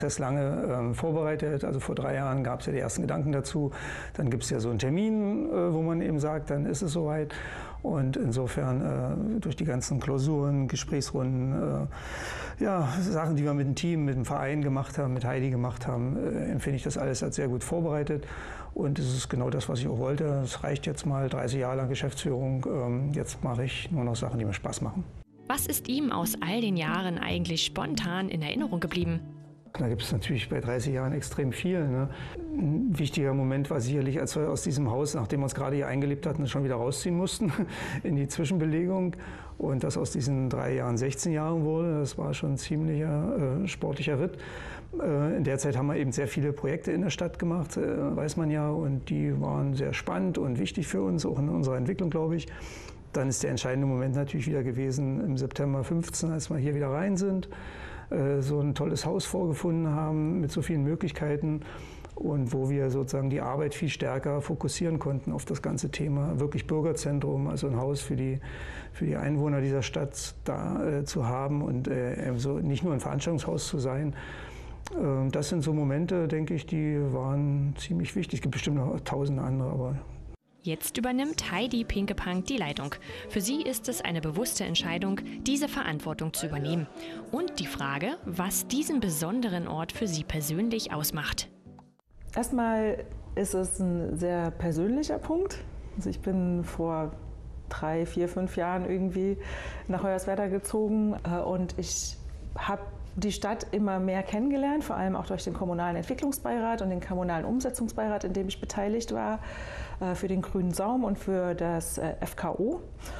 Das lange vorbereitet, also vor 3 Jahren gab es ja die ersten Gedanken dazu. Dann gibt es ja so einen Termin, wo man eben sagt, dann ist es soweit. Und insofern durch die ganzen Klausuren, Gesprächsrunden, ja, Sachen, die wir mit dem Team, mit dem Verein gemacht haben, mit Heidi gemacht haben, empfinde ich das alles als sehr gut vorbereitet. Und es ist genau das, was ich auch wollte. Es reicht jetzt mal 30 Jahre lang Geschäftsführung. Jetzt mache ich nur noch Sachen, die mir Spaß machen. Was ist ihm aus all den Jahren eigentlich spontan in Erinnerung geblieben? Da gibt es natürlich bei 30 Jahren extrem viel. Ne? Ein wichtiger Moment war sicherlich, als wir aus diesem Haus, nachdem wir uns gerade hier eingelebt hatten, schon wieder rausziehen mussten in die Zwischenbelegung. Und das aus diesen 3 Jahren 16 Jahren wurde. Das war schon ein ziemlicher sportlicher Ritt. In der Zeit haben wir eben sehr viele Projekte in der Stadt gemacht, weiß man ja. Und die waren sehr spannend und wichtig für uns, auch in unserer Entwicklung, glaube ich. Dann ist der entscheidende Moment natürlich wieder gewesen im September 15, als wir hier wieder rein sind. So ein tolles Haus vorgefunden haben mit so vielen Möglichkeiten und wo wir sozusagen die Arbeit viel stärker fokussieren konnten auf das ganze Thema. Wirklich Bürgerzentrum, also ein Haus für die Einwohner dieser Stadt da zu haben und so nicht nur ein Veranstaltungshaus zu sein. Das sind so Momente, denke ich, die waren ziemlich wichtig. Es gibt bestimmt noch tausende andere, aber... Jetzt übernimmt Heidi Pinkepank die Leitung. Für sie ist es eine bewusste Entscheidung, diese Verantwortung zu übernehmen. Und die Frage, was diesen besonderen Ort für sie persönlich ausmacht. Erstmal ist es ein sehr persönlicher Punkt. Also ich bin vor 3, 4, 5 Jahren irgendwie nach Hoyerswerda gezogen und ich habe die Stadt immer mehr kennengelernt, vor allem auch durch den kommunalen Entwicklungsbeirat und den kommunalen Umsetzungsbeirat, in dem ich beteiligt war, für den Grünen Saum und für das FKO.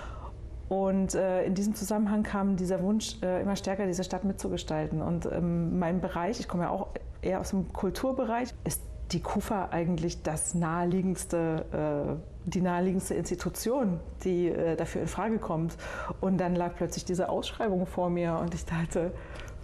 Und in diesem Zusammenhang kam dieser Wunsch immer stärker, diese Stadt mitzugestalten. Und mein Bereich, ich komme ja auch eher aus dem Kulturbereich, ist die KUFA eigentlich die naheliegendste Institution, die dafür in Frage kommt. Und dann lag plötzlich diese Ausschreibung vor mir und ich dachte,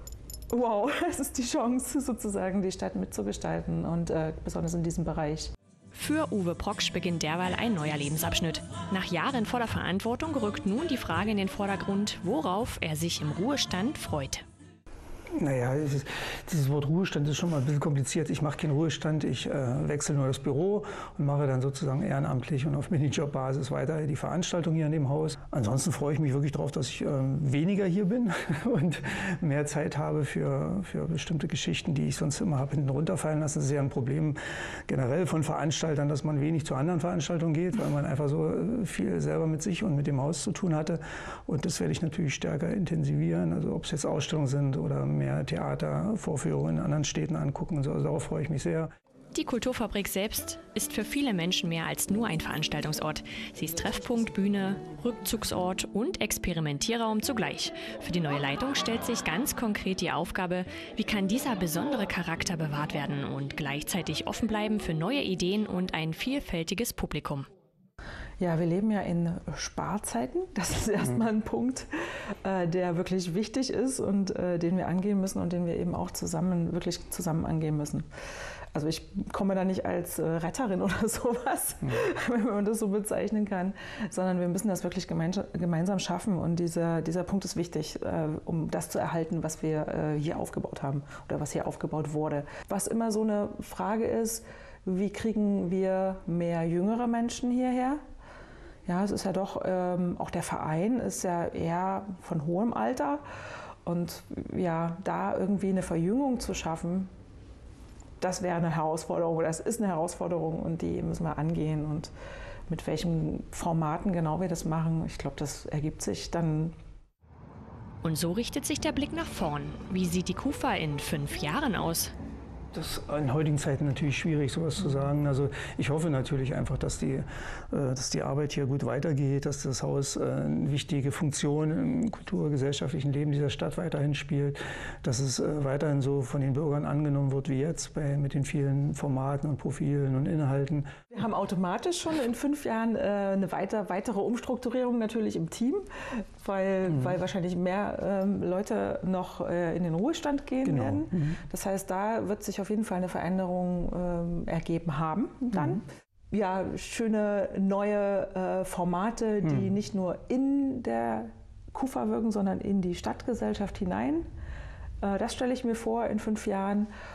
wow, es ist die Chance, sozusagen die Stadt mitzugestalten und besonders in diesem Bereich. Für Uwe Proksch beginnt derweil ein neuer Lebensabschnitt. Nach Jahren voller Verantwortung rückt nun die Frage in den Vordergrund, worauf er sich im Ruhestand freut. Naja, dieses Wort Ruhestand ist schon mal ein bisschen kompliziert. Ich mache keinen Ruhestand, ich wechsle nur das Büro und mache dann sozusagen ehrenamtlich und auf Minijob-Basis weiter die Veranstaltung hier in dem Haus. Ansonsten freue ich mich wirklich darauf, dass ich weniger hier bin und mehr Zeit habe für bestimmte Geschichten, die ich sonst immer habe hinten runterfallen lassen. Das ist ja ein Problem generell von Veranstaltern, dass man wenig zu anderen Veranstaltungen geht, weil man einfach so viel selber mit sich und mit dem Haus zu tun hatte. Und das werde ich natürlich stärker intensivieren, also ob es jetzt Ausstellungen sind oder mehr Theatervorführungen in anderen Städten angucken. Also darauf freue ich mich sehr. Die Kulturfabrik selbst ist für viele Menschen mehr als nur ein Veranstaltungsort. Sie ist Treffpunkt, Bühne, Rückzugsort und Experimentierraum zugleich. Für die neue Leitung stellt sich ganz konkret die Aufgabe, wie kann dieser besondere Charakter bewahrt werden und gleichzeitig offen bleiben für neue Ideen und ein vielfältiges Publikum. Ja, wir leben ja in Sparzeiten. Das ist erstmal ein Punkt, der wirklich wichtig ist und den wir angehen müssen und den wir eben auch wirklich zusammen angehen müssen. Also ich komme da nicht als Retterin oder sowas, wenn man das so bezeichnen kann, sondern wir müssen das wirklich gemeinsam schaffen und dieser Punkt ist wichtig, um das zu erhalten, was wir hier aufgebaut haben oder was hier aufgebaut wurde. Was immer so eine Frage ist, wie kriegen wir mehr jüngere Menschen hierher? Ja, es ist ja doch, auch der Verein ist ja eher von hohem Alter und ja, da irgendwie eine Verjüngung zu schaffen, das wäre eine Herausforderung oder das ist eine Herausforderung und die müssen wir angehen und mit welchen Formaten genau wir das machen, ich glaube, das ergibt sich dann. Und so richtet sich der Blick nach vorn. Wie sieht die KUFA in 5 Jahren aus? Das ist in heutigen Zeiten natürlich schwierig, sowas zu sagen. Also ich hoffe natürlich einfach, dass die Arbeit hier gut weitergeht, dass das Haus eine wichtige Funktion im kulturgesellschaftlichen Leben dieser Stadt weiterhin spielt, dass es weiterhin so von den Bürgern angenommen wird wie jetzt mit den vielen Formaten und Profilen und Inhalten. Wir haben automatisch schon in 5 Jahren eine weitere Umstrukturierung natürlich im Team, weil wahrscheinlich mehr Leute noch in den Ruhestand gehen werden. Das heißt, da wird sich auf jeden Fall eine Veränderung ergeben haben dann. Ja, schöne neue Formate, die nicht nur in der KUFA wirken, sondern in die Stadtgesellschaft hinein. Das stelle ich mir vor in 5 Jahren.